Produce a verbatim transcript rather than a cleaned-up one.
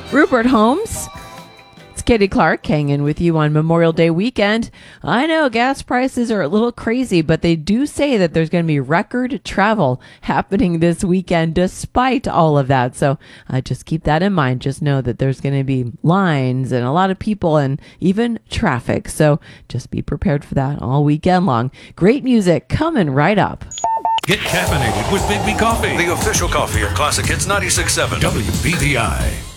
Rupert Holmes. It's Katie Clark hanging with you on Memorial Day weekend. I know gas prices are a little crazy, but they do say that there's going to be record travel happening this weekend despite all of that. So uh, just keep that in mind. Just know that there's going to be lines and a lot of people and even traffic. So just be prepared for that all weekend long. Great music coming right up. Get caffeinated with Big B Coffee, the official coffee of Classic Hits ninety-six point seven W B D I.